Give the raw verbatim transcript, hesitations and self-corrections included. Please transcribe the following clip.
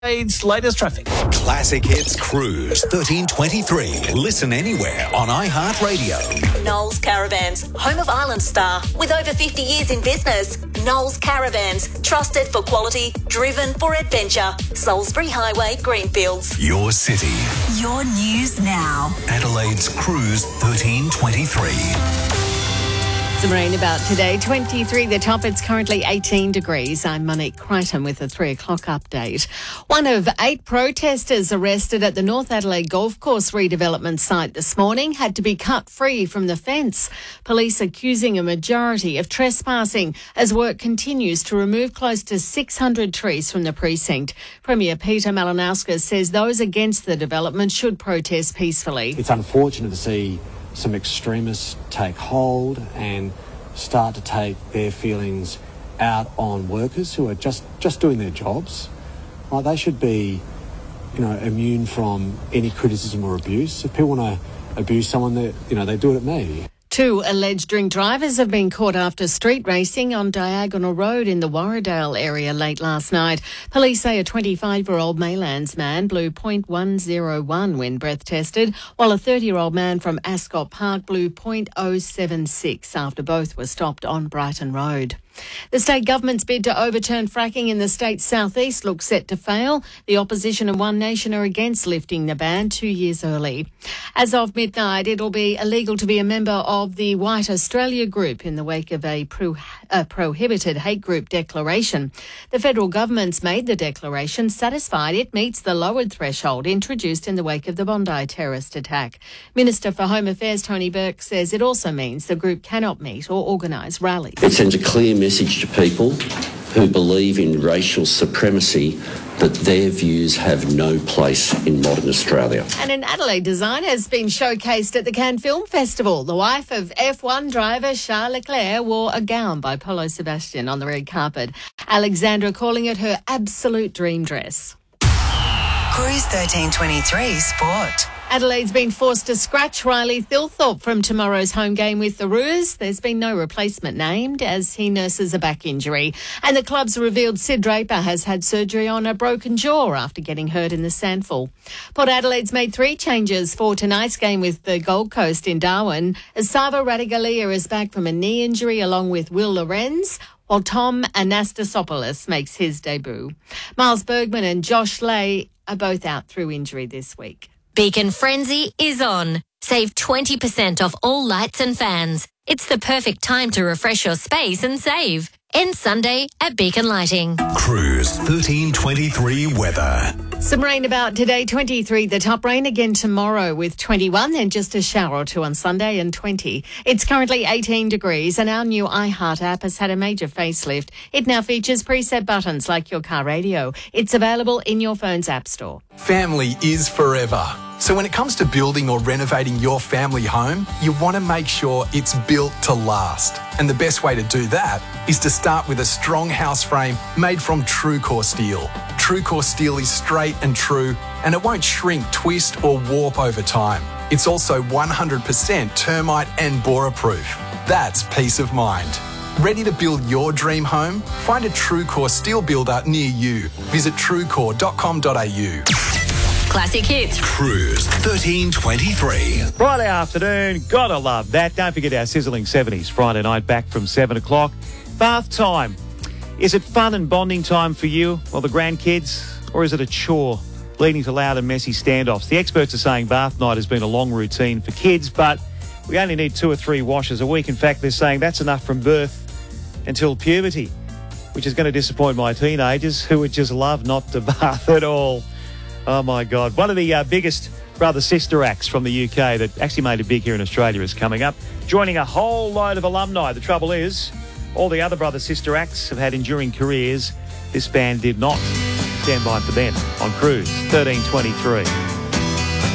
Adelaide's latest traffic. Classic Hits Cruise thirteen twenty-three. Listen anywhere on iHeartRadio. Knowles Caravans, home of Island Star. With over fifty years in business, Knowles Caravans, trusted for quality, driven for adventure. Salisbury Highway, Greenfields. Your city. Your news now. Adelaide's Cruise thirteen twenty-three. Some rain about today. twenty-three the top. It's currently eighteen degrees. I'm Monique Crichton with the three o'clock update. One of eight protesters arrested at the North Adelaide Golf Course redevelopment site this morning had to be cut free from the fence. Police accusing a majority of trespassing as work continues to remove close to six hundred trees from the precinct. Premier Peter Malinauskas says those against the development should protest peacefully. It's unfortunate to see some extremists take hold and start to take their feelings out on workers who are just, just doing their jobs. Like, they should be, you know, immune from any criticism or abuse. If people want to abuse someone, they, you know, they do it at me. Two alleged drink drivers have been caught after street racing on Diagonal Road in the Warradale area late last night. Police say a twenty-five-year-old Maylands man blew point one oh one when breath tested, while a thirty-year-old man from Ascot Park blew point oh seven six after both were stopped on Brighton Road. The state government's bid to overturn fracking in the state's southeast looks set to fail. The opposition and One Nation are against lifting the ban two years early. As of midnight, it'll be illegal to be a member of the White Australia group in the wake of a, pro- a prohibited hate group declaration. The federal government's made the declaration satisfied it meets the lowered threshold introduced in the wake of the Bondi terrorist attack. Minister for Home Affairs Tony Burke says it also means the group cannot meet or organise rallies. It sends a clear message to people who believe in racial supremacy that their views have no place in modern Australia. And an Adelaide design has been showcased at the Cannes Film Festival. The wife of F one driver Charles Leclerc wore a gown by Polo Sebastian on the red carpet. Alexandra calling it her absolute dream dress. Cruise thirteen twenty-three Sport. Adelaide's been forced to scratch Riley Thilthorpe from tomorrow's home game with the Roos. There's been no replacement named as he nurses a back injury. And the club's revealed Sid Draper has had surgery on a broken jaw after getting hurt in the sandfall. Port Adelaide's made three changes for tonight's game with the Gold Coast in Darwin. Sava Radigalia is back from a knee injury along with Will Lorenz, while Tom Anastasopoulos makes his debut. Miles Bergman and Josh Lay are both out through injury this week. Beacon Frenzy is on. Save twenty percent off all lights and fans. It's the perfect time to refresh your space and save. End Sunday at Beacon Lighting. Cruise thirteen twenty-three weather. Some rain about today, twenty-three. The top rain again tomorrow with twenty-one, then just a shower or two on Sunday and twenty. It's currently eighteen degrees and our new iHeart app has had a major facelift. It now features preset buttons like your car radio. It's available in your phone's app store. Family is forever. So when it comes to building or renovating your family home, you want to make sure it's built to last. And the best way to do that is to start with a strong house frame made from TrueCore steel. TrueCore steel is straight and true, and it won't shrink, twist or warp over time. It's also one hundred percent termite and borer-proof. That's peace of mind. Ready to build your dream home? Find a TrueCore steel builder near you. Visit truecore dot com dot a u. Classic Hits. Cruise thirteen twenty-three. Friday afternoon, gotta love that. Don't forget our sizzling seventies Friday night back from seven o'clock. Bath time. Is it fun and bonding time for you or the grandkids, or is it a chore leading to loud and messy standoffs? The experts are saying bath night has been a long routine for kids, but we only need two or three washes a week. In fact, they're saying that's enough from birth until puberty, which is going to disappoint my teenagers who would just love not to bath at all. Oh, my God. One of the uh, biggest brother-sister acts from the U K that actually made it big here in Australia is coming up, joining a whole load of alumni. The trouble is, all the other brother-sister acts have had enduring careers. This band did not. Stand by for them on Cruise thirteen twenty-three.